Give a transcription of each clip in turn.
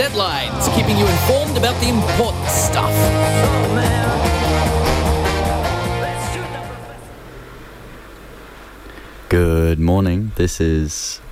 Zlines, keeping you informed about the important stuff. Good morning. This is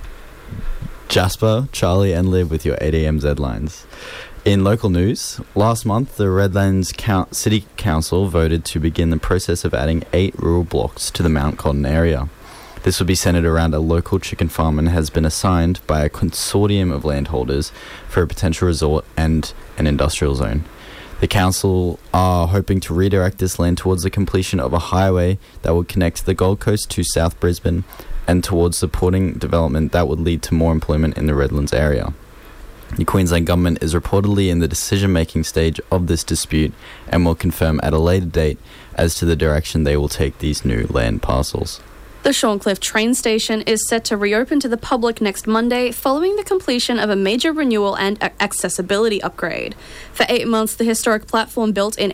Jasper, Charlie and Liv with your 8am Zlines. In local news, last month the Redlands City Council voted to begin the process of adding 8 rural blocks to the Mount Cotton area. This will be centred around a local chicken farm and has been assigned by a consortium of landholders for a potential resort and an industrial zone. The council are hoping to redirect this land towards the completion of a highway that would connect the Gold Coast to South Brisbane and towards supporting development that would lead to more employment in the Redlands area. The Queensland Government is reportedly in the decision-making stage of this dispute and will confirm at a later date as to the direction they will take these new land parcels. The Shorncliffe train station is set to reopen to the public next Monday following the completion of a major renewal and accessibility upgrade. For 8 months, the historic platform built in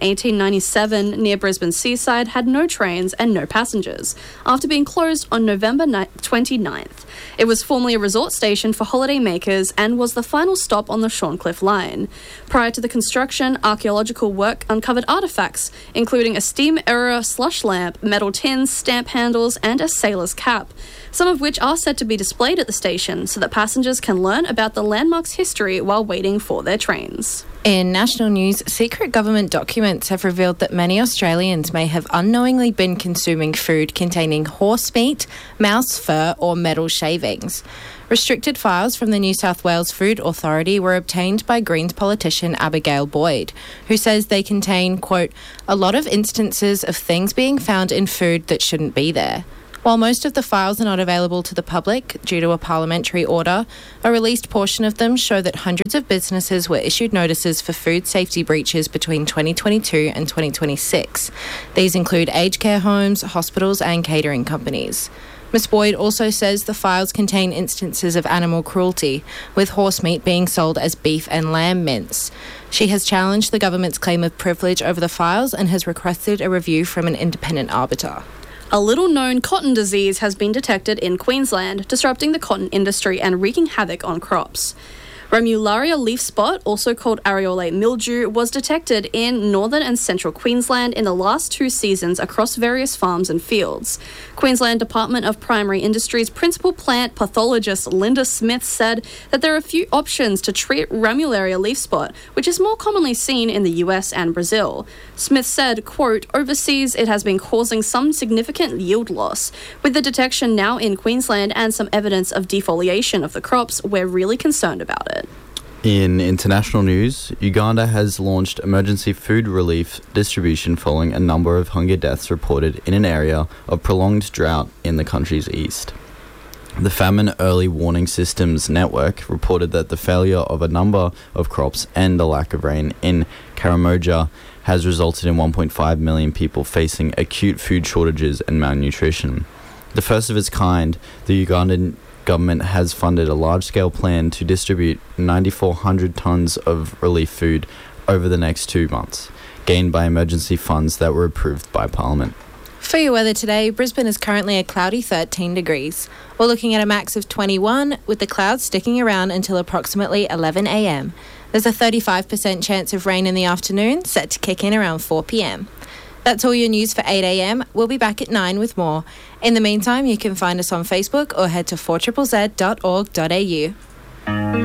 1897 near Brisbane Seaside had no trains and no passengers, after being closed on November 29th. It was formerly a resort station for holiday makers and was the final stop on the Shorncliffe line. Prior to the construction, archaeological work uncovered artefacts, including a steam-era slush lamp, metal tins, stamp handles and a sailor's cap, some of which are set to be displayed at the station so that passengers can learn about the landmark's history while waiting for their trains. In national news, secret government documents have revealed that many Australians may have unknowingly been consuming food containing horse meat, mouse fur or metal shavings. Restricted files from the New South Wales Food Authority were obtained by Greens politician Abigail Boyd, who says they contain, quote, a lot of instances of things being found in food that shouldn't be there. While most of the files are not available to the public due to a parliamentary order, a released portion of them show that hundreds of businesses were issued notices for food safety breaches between 2022 and 2026. These include aged care homes, hospitals and catering companies. Ms Boyd also says the files contain instances of animal cruelty, with horse meat being sold as beef and lamb mince. She has challenged the government's claim of privilege over the files and has requested a review from an independent arbiter. A little-known cotton disease has been detected in Queensland, disrupting the cotton industry and wreaking havoc on crops. Remularia leaf spot, also called areole mildew, was detected in northern and central Queensland in the last 2 seasons across various farms and fields. Queensland Department of Primary Industries principal plant pathologist Linda Smith said that there are a few options to treat Remularia leaf spot, which is more commonly seen in the US and Brazil. Smith said, quote, overseas it has been causing some significant yield loss. With the detection now in Queensland and some evidence of defoliation of the crops, we're really concerned about it. In international news, Uganda has launched emergency food relief distribution following a number of hunger deaths reported in an area of prolonged drought in the country's east. The Famine Early Warning Systems Network reported that the failure of a number of crops and the lack of rain in Karamoja has resulted in 1.5 million people facing acute food shortages and malnutrition. The first of its kind, the Ugandan government has funded a large-scale plan to distribute 9,400 tonnes of relief food over the next 2 months, gained by emergency funds that were approved by Parliament. For your weather today, Brisbane is currently a cloudy 13 degrees. We're looking at a max of 21, with the clouds sticking around until approximately 11 a.m. There's a 35% chance of rain in the afternoon, set to kick in around 4 p.m. That's all your news for 8 a.m. We'll be back at 9 with more. In the meantime, you can find us on Facebook or head to 4ZZZ.org.au.